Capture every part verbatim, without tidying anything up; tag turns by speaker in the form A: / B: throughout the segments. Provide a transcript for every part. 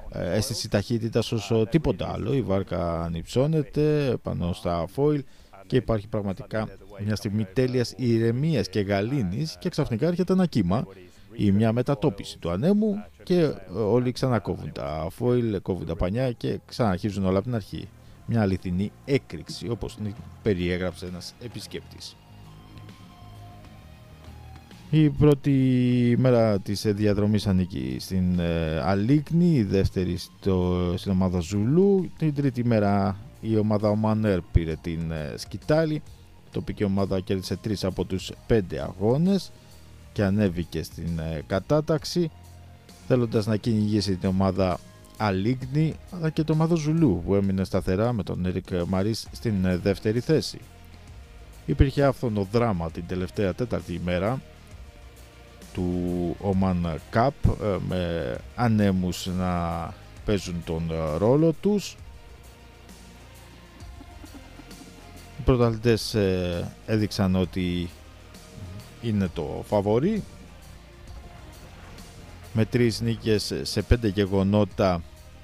A: αίσθηση ταχύτητας όσο τίποτα άλλο. Η βάρκα ανυψώνεται πάνω στα φόιλ και υπάρχει πραγματικά μια στιγμή τέλειας ηρεμίας και γαλήνης και ξαφνικά έρχεται ένα κύμα ή μια μετατόπιση του ανέμου και όλοι ξανακόβουν τα φόιλ, κόβουν τα πανιά και ξαναρχίζουν όλα από την αρχή. Μια αληθινή έκρηξη, όπως την περιέγραψε ένας επισκέπτης. Η πρώτη μέρα της διαδρομής ανήκει στην ε, Αλίκνη, η δεύτερη στο, στην ομάδα Ζουλού. Την τρίτη μέρα η ομάδα Ομανέρ πήρε την ε, σκητάλη. Η τοπική ομάδα κέρδισε τρεις από τους πέντε αγώνες και ανέβηκε στην ε, κατάταξη, θέλοντας να κυνηγήσει την ομάδα Αλίκνη αλλά και την ομάδα Ζουλού που έμεινε σταθερά με τον Έρικ Μαρίς στην ε, δεύτερη θέση. Υπήρχε άφθονο δράμα την τελευταία τέταρτη ημέρα του Oman Cup με ανέμους να παίζουν τον ρόλο τους. Οι πρωταθλητές έδειξαν ότι είναι το φαβορί με τρεις νίκες σε πέντε γεγονότα.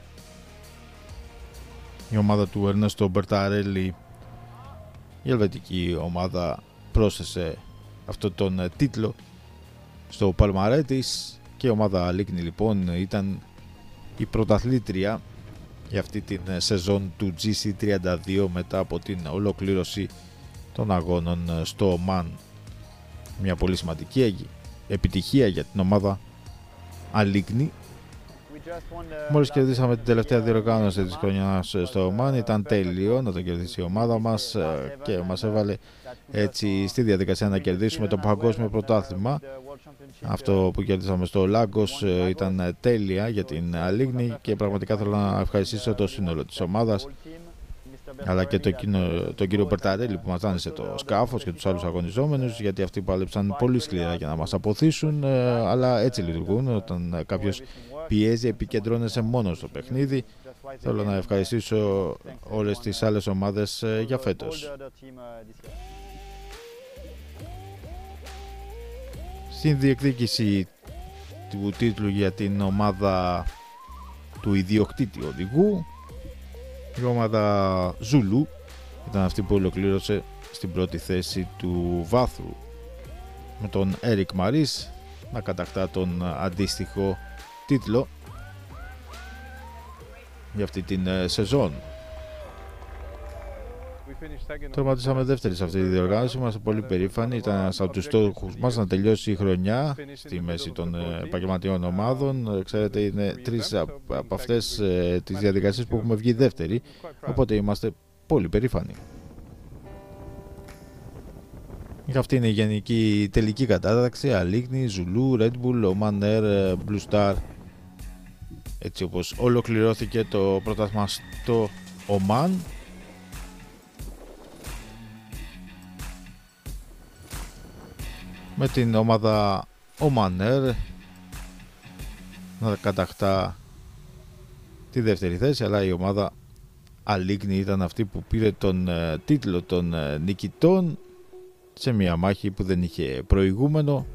A: Η ομάδα του Ερνέστο Μπερταρέλη, η ελβετική ομάδα, πρόσθεσε αυτό τον τίτλο στο παλμαρέ της και η ομάδα Αλίκνη λοιπόν ήταν η πρωταθλήτρια για αυτή την σεζόν του τζι σι τριάντα δύο μετά από την ολοκλήρωση των αγώνων στο Ομάν. Μια πολύ σημαντική επιτυχία για την ομάδα Αλίκνη. Μόλις κερδίσαμε την τελευταία διοργάνωση της χρονιάς στο Ομάν, ήταν τέλειο να το κερδίσει η ομάδα μας και μας έβαλε έτσι στη διαδικασία να κερδίσουμε το παγκόσμιο πρωτάθλημα. Αυτό που κερδίσαμε στο Λάγκος ήταν τέλεια για την Αλίκνη και πραγματικά θέλω να ευχαριστήσω το σύνολο της ομάδας αλλά και το, τον κύριο Μπερταρέλη που μας δάνεισε το σκάφος και τους άλλους αγωνιζόμενους, γιατί αυτοί πάλεψαν πολύ σκληρά για να μας αποθήσουν, αλλά έτσι λειτουργούν. Όταν κάποιος πιέζει, επικεντρώνεσαι μόνο στο παιχνίδι. Θέλω να ευχαριστήσω όλες τις άλλες ομάδες για φέτος. Στην διεκδίκηση του τίτλου για την ομάδα του ιδιοκτήτη οδηγού, η ομάδα Ζουλού ήταν αυτή που ολοκλήρωσε στην πρώτη θέση του βάθρου, με τον Έρικ Μαρίς να κατακτά τον αντίστοιχο τίτλο για αυτή την σεζόν. Τερματίσαμε δεύτερη σε αυτή τη διοργάνωση, είμαστε πολύ περήφανοι. Ήταν ένας από τους στόχους μας να τελειώσει η χρονιά στη μέση των επαγγελματιών ομάδων. Ξέρετε, είναι τρεις από αυτές τις διαδικασίες που έχουμε βγει δεύτερη, οπότε είμαστε πολύ περήφανοι. Αυτή είναι η γενική τελική κατάταξη: Αλίκνη, Ζουλού, Red Bull, Oman Air, Blue Star. Έτσι όπως ολοκληρώθηκε το πρωτάθλημα στο Ομάν. Με την ομάδα Oman Air να κατακτά τη δεύτερη θέση, αλλά η ομάδα Αλίκνη ήταν αυτή που πήρε τον ε, τίτλο των ε, νικητών σε μια μάχη που δεν είχε προηγούμενο.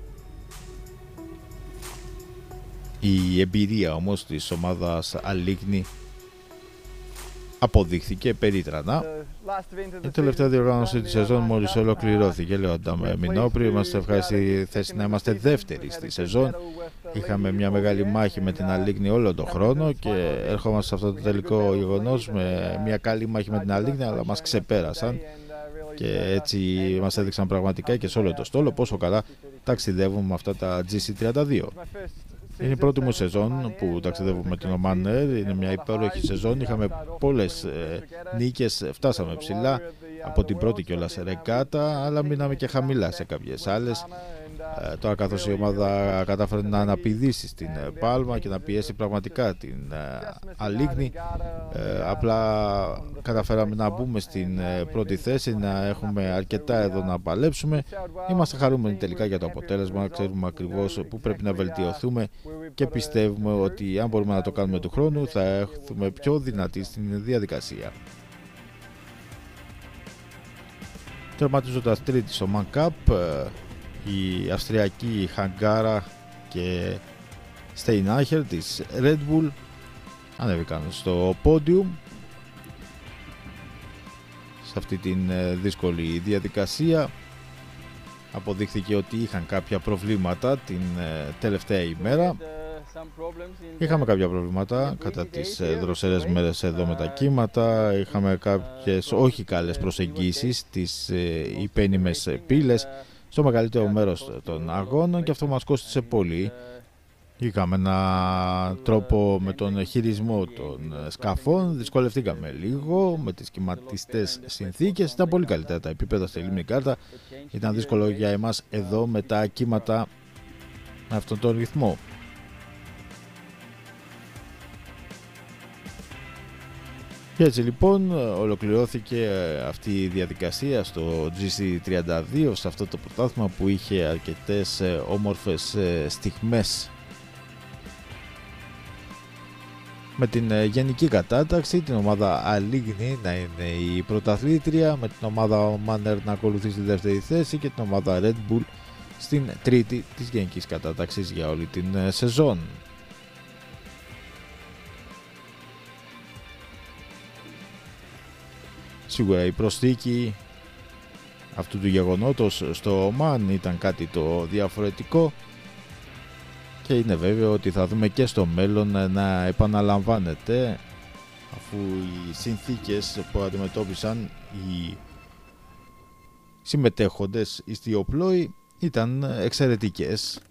A: Η εμπειρία όμως της ομάδας Αλίκνη αποδείχθηκε περίτρανα. Η τελευταία διοργάνωση της σεζόν μόλις ολοκληρώθηκε. Λέω Αντάμε Μινόπρη, είμαστε ευχαριστή θέση να είμαστε δεύτεροι στη σεζόν. Είχαμε μια μεγάλη μάχη με την Αλίκνη όλο τον χρόνο και ερχόμαστε σε αυτό το τελικό γεγονός με μια καλή μάχη με την Αλίκνη, αλλά μας ξεπέρασαν και έτσι μας έδειξαν πραγματικά και σε όλο το στόλο πόσο καλά ταξιδεύουμε με αυτά τα τζι σι τριάντα δύο. Είναι η πρώτη μου σεζόν που ταξιδεύω με την Oman Air. Είναι μια υπέροχη σεζόν. Είχαμε πολλές ε, νίκες, φτάσαμε ψηλά από την πρώτη κιόλας ρεκάτα, αλλά μείναμε και χαμηλά σε κάποιες άλλες. Ε, τώρα καθώς η ομάδα κατάφερε να αναπηδήσει στην ε, Πάλμα και να πιέσει πραγματικά την ε, Αλίκνη, ε, απλά καταφέραμε να μπούμε στην ε, πρώτη θέση, να έχουμε αρκετά εδώ να παλέψουμε. Είμαστε χαρούμενοι τελικά για το αποτέλεσμα, ξέρουμε ακριβώς που πρέπει να βελτιωθούμε και πιστεύουμε ότι αν μπορούμε να το κάνουμε του χρόνου θα έχουμε πιο δυνατή στην διαδικασία. Τερματίζοντας τρίτη στο Oman Cup, η αυστριακή Χαγκάρα και Στέινάχερ της Red Bull ανέβηκαν στο πόντιουμ σε αυτή την δύσκολη διαδικασία. Αποδείχθηκε ότι είχαν κάποια προβλήματα την τελευταία ημέρα. Είχαμε κάποια προβλήματα κατά τις δροσερές μέρες εδώ με τα κύματα. Είχαμε κάποιες όχι καλές προσεγγίσεις στις υπένιμες πύλες στο μεγαλύτερο μέρος των αγώνων και αυτό μας κόστισε πολύ. Είχαμε έναν τρόπο με τον χειρισμό των σκαφών, δυσκολευτήκαμε λίγο με τις κυματιστές συνθήκες. Ήταν πολύ καλύτερα τα επίπεδα στη λίμνη Κάρτα. Ήταν δύσκολο για εμάς εδώ με τα κύματα με αυτόν τον ρυθμό. Και έτσι λοιπόν ολοκληρώθηκε αυτή η διαδικασία στο τζι σι τριάντα δύο, σε αυτό το πρωτάθλημα που είχε αρκετές όμορφες στιγμές. Με την γενική κατάταξη, την ομάδα Αλίγνη να είναι η πρωταθλήτρια, με την ομάδα Manner να ακολουθεί στη δεύτερη θέση και την ομάδα Red Bull στην τρίτη της γενικής κατάταξης για όλη την σεζόν. Σίγουρα η προσθήκη αυτού του γεγονότος στο Ομάν ήταν κάτι το διαφορετικό και είναι βέβαιο ότι θα δούμε και στο μέλλον να επαναλαμβάνεται, αφού οι συνθήκες που αντιμετώπισαν οι συμμετέχοντες ιστιοπλόοι ήταν εξαιρετικές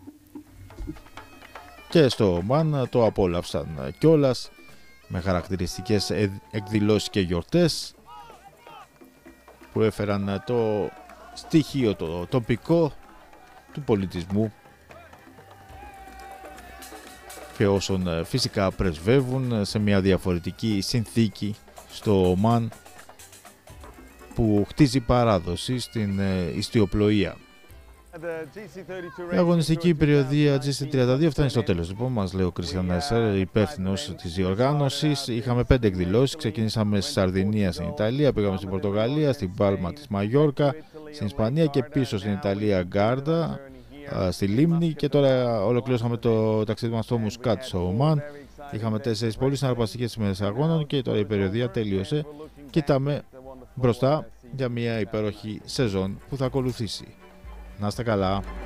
A: και στο Ομάν το απόλαυσαν κιόλας με χαρακτηριστικές εκδηλώσεις και γιορτές που έφεραν το στοιχείο το τοπικό του πολιτισμού και όσων φυσικά πρεσβεύουν σε μια διαφορετική συνθήκη στο Ομάν που χτίζει παράδοση στην ιστιοπλοεία. Η αγωνιστική περιοδία τζι σι τριάντα δύο φτάνει στο τέλος. Λοιπόν, μας λέει ο Κρίστιαν Νέσσερ, υπεύθυνος της διοργάνωσης. Είχαμε πέντε εκδηλώσεις. Ξεκινήσαμε στη Σαρδινία στην Ιταλία, πήγαμε στην Πορτογαλία, στην Πάλμα της Μαγιόρκα, στην Ισπανία και πίσω στην Ιταλία Γκάρντα, στη Λίμνη, και τώρα ολοκληρώσαμε το ταξίδι μας στο Μουσκάτ στο Ομάν. Είχαμε τέσσερις πολύ συναρπαστικές ημέρες αγώνων και τώρα η περιοδία τελείωσε. Κοιτάμε μπροστά για μια υπέροχη σεζόν που θα ακολουθήσει. Να είστε καλά.